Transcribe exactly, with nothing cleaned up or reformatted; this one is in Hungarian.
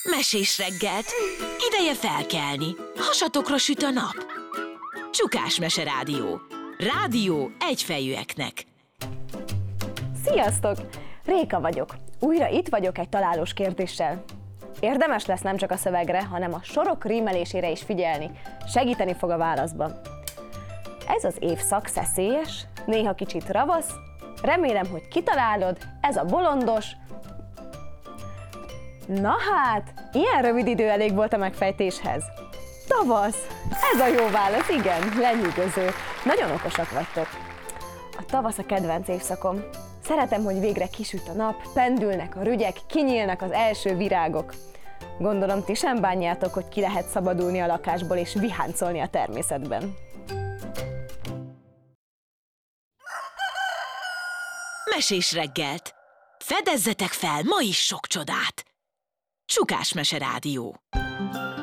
Mesés reggelt, ideje felkelni, hasatokra süt a nap. Csukás Mese Rádió. Rádió egyfejűeknek. Sziasztok! Réka vagyok. Újra itt vagyok egy találós kérdéssel. Érdemes lesz nem csak a szövegre, hanem a sorok rímelésére is figyelni. Segíteni fog a válaszban. Ez az évszak szeszélyes, néha kicsit ravasz. Remélem, hogy kitalálod, ez a bolondos. Na hát, ilyen rövid idő elég volt a megfejtéshez. Tavasz! Ez a jó válasz, igen, lenyűgöző. Nagyon okosak vagytok. A tavasz a kedvenc évszakom. Szeretem, hogy végre kisüt a nap, pendülnek a rügyek, kinyílnak az első virágok. Gondolom, ti sem bánjátok, hogy ki lehet szabadulni a lakásból és viháncolni a természetben. Mesés reggelt. Fedezzetek fel ma is sok csodát. Csukás Mese Rádió.